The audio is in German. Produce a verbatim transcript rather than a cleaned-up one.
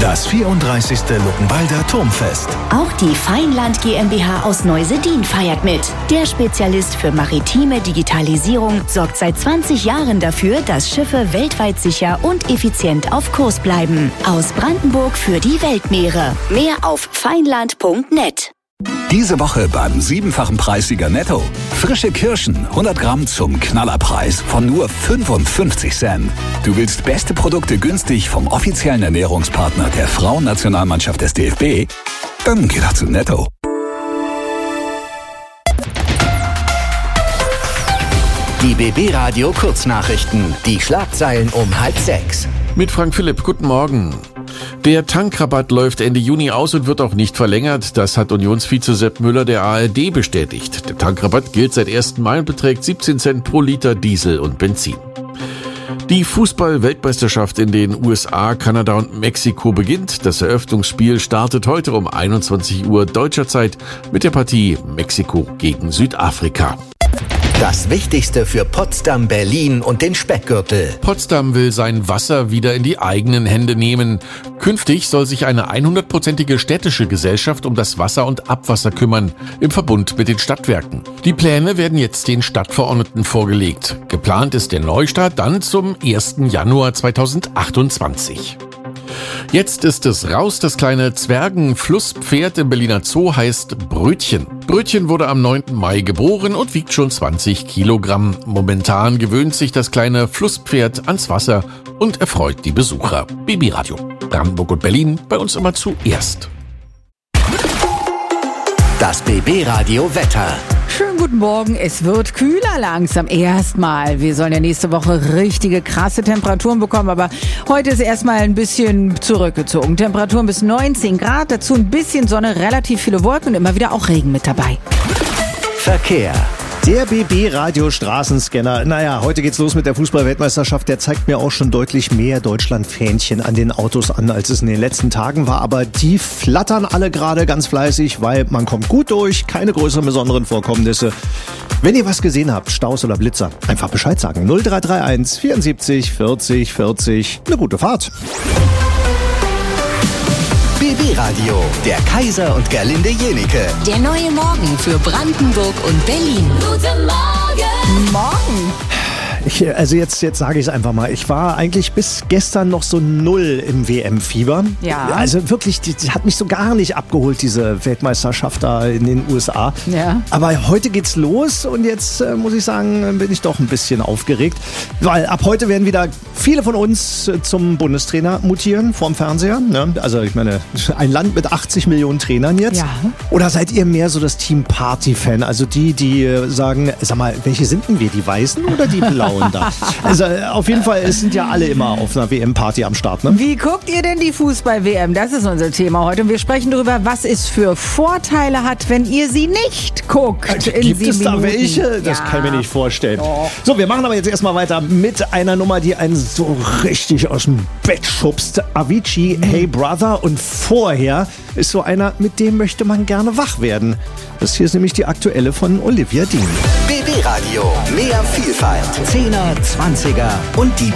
Das vierunddreißigste Luckenwalder Turmfest. Auch die Feinland GmbH aus Neusedin feiert mit. Der Spezialist für maritime Digitalisierung sorgt seit zwanzig Jahren dafür, dass Schiffe weltweit sicher und effizient auf Kurs bleiben. Aus Brandenburg für die Weltmeere. Mehr auf feinland punkt net. Diese Woche beim siebenfachen Preissieger Netto. Frische Kirschen, hundert Gramm zum Knallerpreis von nur fünfundfünfzig Cent. Du willst beste Produkte günstig vom offiziellen Ernährungspartner der Frauennationalmannschaft des D F B? Dann geh doch zu Netto. Die B B-Radio Kurznachrichten. Die Schlagzeilen um halb sechs. Mit Frank Philipp, guten Morgen. Der Tankrabatt läuft Ende Juni aus und wird auch nicht verlängert. Das hat Unionsvize Sepp Müller der A R D bestätigt. Der Tankrabatt gilt seit ersten Mai und beträgt siebzehn Cent pro Liter Diesel und Benzin. Die Fußball-Weltmeisterschaft in den U S A, Kanada und Mexiko beginnt. Das Eröffnungsspiel startet heute um einundzwanzig Uhr deutscher Zeit mit der Partie Mexiko gegen Südafrika. Das Wichtigste für Potsdam, Berlin und den Speckgürtel. Potsdam will sein Wasser wieder in die eigenen Hände nehmen. Künftig soll sich eine hundertprozentige städtische Gesellschaft um das Wasser und Abwasser kümmern, im Verbund mit den Stadtwerken. Die Pläne werden jetzt den Stadtverordneten vorgelegt. Geplant ist der Neustart dann zum ersten Januar zweitausendachtundzwanzig. Jetzt ist es raus. Das kleine Zwergenflusspferd im Berliner Zoo heißt Brötchen. Brötchen wurde am neunten Mai geboren und wiegt schon zwanzig Kilogramm. Momentan gewöhnt sich das kleine Flusspferd ans Wasser und erfreut die Besucher. B B-Radio. Brandenburg und Berlin, bei uns immer zuerst. Das B B-Radio Wetter. Schönen guten Morgen. Es wird kühler langsam. Erstmal. Wir sollen ja nächste Woche richtige krasse Temperaturen bekommen, aber heute ist erstmal ein bisschen zurückgezogen. Temperaturen bis neunzehn Grad, dazu ein bisschen Sonne, relativ viele Wolken und immer wieder auch Regen mit dabei. Verkehr. Der B B-Radio-Straßenscanner. Naja, heute geht's los mit der Fußball-Weltmeisterschaft. Der zeigt mir auch schon deutlich mehr Deutschland-Fähnchen an den Autos an, als es in den letzten Tagen war. Aber die flattern alle gerade ganz fleißig, weil man kommt gut durch. Keine größeren besonderen Vorkommnisse. Wenn ihr was gesehen habt, Staus oder Blitzer, einfach Bescheid sagen. null drei drei eins vierundsiebzig vierzig vierzig. Eine gute Fahrt. B B-Radio, der Kaiser und Gerlinde Jenike. Der neue Morgen für Brandenburg und Berlin. Guten Morgen! Morgen! Ich, also jetzt, jetzt sage ich es einfach mal. Ich war eigentlich bis gestern noch so null im W M-Fieber. Ja. Also wirklich, die, die hat mich so gar nicht abgeholt, diese Weltmeisterschaft da in den U S A. Ja. Aber heute geht's los und jetzt äh, muss ich sagen, bin ich doch ein bisschen aufgeregt. Weil ab heute werden wieder viele von uns äh, zum Bundestrainer mutieren vorm Fernseher. Ne? Also ich meine, ein Land mit achtzig Millionen Trainern jetzt. Ja. Oder seid ihr mehr so das Team Party-Fan? Also die, die äh, sagen, sag mal, welche sind denn wir? Die Weißen oder die Blauen? Da. Also auf jeden Fall, es sind ja alle immer auf einer W M-Party am Start. Ne? Wie guckt ihr denn die Fußball-W M? Das ist unser Thema heute. Und wir sprechen darüber, was es für Vorteile hat, wenn ihr sie nicht guckt. In Gibt es da Minuten. welche? Das Ja. kann ich mir nicht vorstellen. Doch. So, wir machen aber jetzt erstmal weiter mit einer Nummer, die einen so richtig aus dem Bett schubst. Avicii, Mhm. Hey Brother. Und vorher ist so einer, mit dem möchte man gerne wach werden. Das hier ist nämlich die aktuelle von Olivia Dean. B B-Radio, mehr Vielfalt. Zehner, Zwanziger und die